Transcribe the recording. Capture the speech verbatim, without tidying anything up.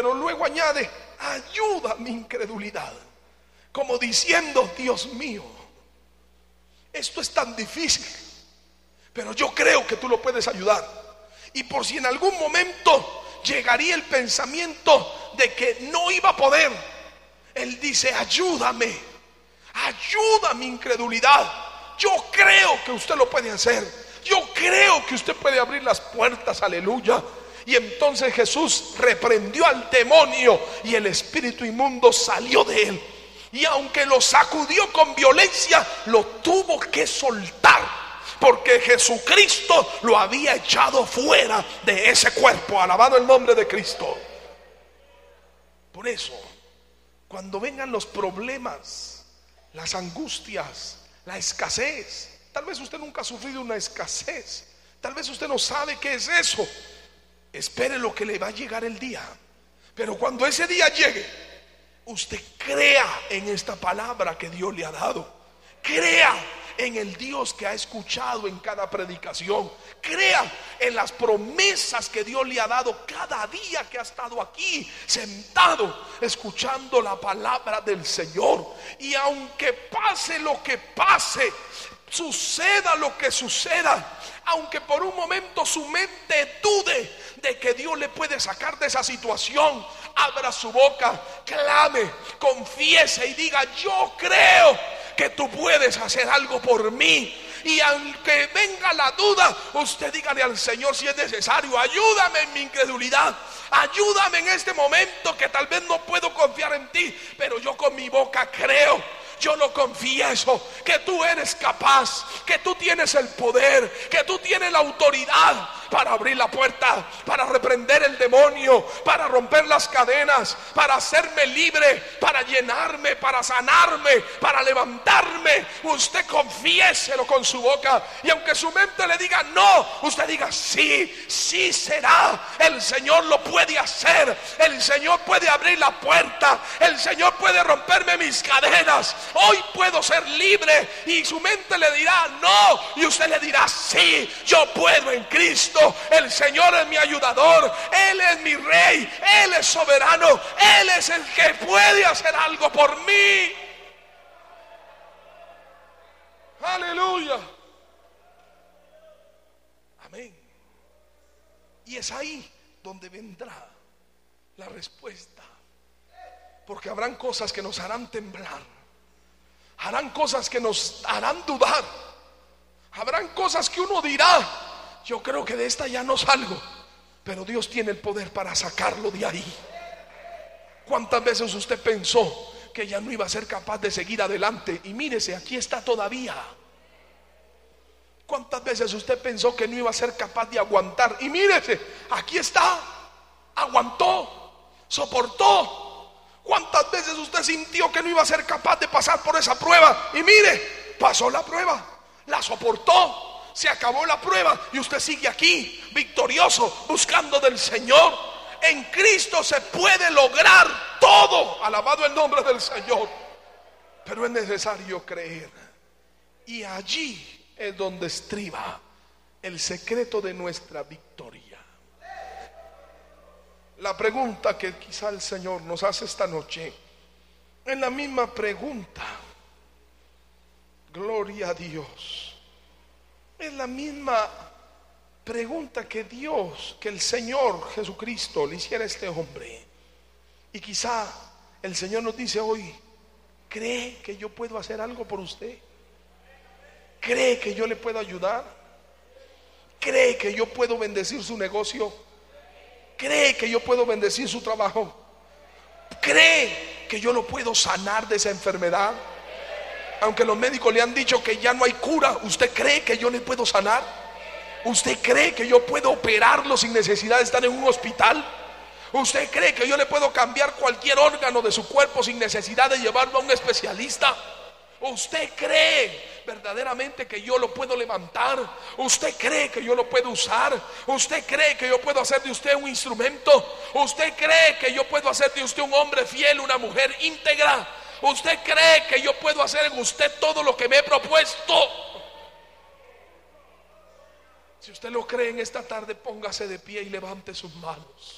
Pero luego añade: ayuda mi incredulidad. Como diciendo: Dios mío, esto es tan difícil, pero yo creo que tú lo puedes ayudar. Y por si en algún momento llegaría el pensamiento de que no iba a poder, Él dice: ayúdame, ayuda mi incredulidad. Yo creo que usted lo puede hacer. Yo creo que usted puede abrir las puertas, aleluya. Y entonces Jesús reprendió al demonio y el espíritu inmundo salió de él. Y aunque lo sacudió con violencia, lo tuvo que soltar, porque Jesucristo lo había echado fuera de ese cuerpo. Alabado el nombre de Cristo. Por eso, cuando vengan los problemas, las angustias, la escasez, tal vez usted nunca ha sufrido una escasez, tal vez usted no sabe qué es eso. Espere lo que le va a llegar el día. Pero cuando ese día llegue, usted crea en esta palabra que Dios le ha dado. Crea en el Dios que ha escuchado en cada predicación. Crea en las promesas que Dios le ha dado cada día que ha estado aquí sentado escuchando la palabra del Señor. Y aunque pase lo que pase, suceda lo que suceda, aunque por un momento su mente dude de que Dios le puede sacar de esa situación, abra su boca, clame, confiese y diga: yo creo que tú puedes hacer algo por mí. Y aunque venga la duda, usted dígale al Señor, si es necesario: ayúdame en mi incredulidad, ayúdame en este momento que tal vez no puedo confiar en ti, pero yo con mi boca creo. Yo lo confieso, que tú eres capaz, que tú tienes el poder, que tú tienes la autoridad para abrir la puerta, para reprender el demonio, para romper las cadenas, para hacerme libre, para llenarme, para sanarme, para levantarme. Usted confiéselo con su boca, y aunque su mente le diga no, usted diga: sí, sí será. El Señor lo puede hacer, el Señor puede abrir la puerta, el Señor puede romperme mis cadenas. Hoy puedo ser libre. Y su mente le dirá no, y usted le dirá: sí, yo puedo en Cristo. El Señor es mi ayudador, Él es mi Rey, Él es soberano, Él es el que puede hacer algo por mí. Aleluya. Amén. Y es ahí donde vendrá la respuesta, porque habrán cosas que nos harán temblar, harán cosas que nos harán dudar, habrán cosas que uno dirá: yo creo que de esta ya no salgo, pero Dios tiene el poder para sacarlo de ahí. ¿Cuántas veces usted pensó que ya no iba a ser capaz de seguir adelante? Y mírese, aquí está todavía. ¿Cuántas veces usted pensó que no iba a ser capaz de aguantar? Y mírese, aquí está. Aguantó, soportó. ¿Cuántas veces usted sintió que no iba a ser capaz de pasar por esa prueba? Y mire, pasó la prueba, la soportó. Se acabó la prueba y usted sigue aquí, victorioso, buscando del Señor. En Cristo se puede lograr todo. Alabado el nombre del Señor. Pero es necesario creer. Y allí es donde estriba el secreto de nuestra victoria. La pregunta que quizá el Señor nos hace esta noche es la misma pregunta. Gloria a Dios. Es la misma pregunta que Dios, que el Señor Jesucristo le hiciera a este hombre. Y quizá el Señor nos dice hoy: ¿cree que yo puedo hacer algo por usted? ¿Cree que yo le puedo ayudar? ¿Cree que yo puedo bendecir su negocio? ¿Cree que yo puedo bendecir su trabajo? ¿Cree que yo lo puedo sanar de esa enfermedad? Aunque los médicos le han dicho que ya no hay cura, ¿usted cree que yo le puedo sanar? ¿Usted cree que yo puedo operarlo sin necesidad de estar en un hospital? ¿Usted cree que yo le puedo cambiar cualquier órgano de su cuerpo sin necesidad de llevarlo a un especialista? ¿Usted cree verdaderamente que yo lo puedo levantar? ¿Usted cree que yo lo puedo usar? ¿Usted cree que yo puedo hacer de usted un instrumento? ¿Usted cree que yo puedo hacer de usted un hombre fiel, una mujer íntegra? ¿Usted cree que yo puedo hacer en usted todo lo que me he propuesto? Si usted lo cree en esta tarde, póngase de pie y levante sus manos.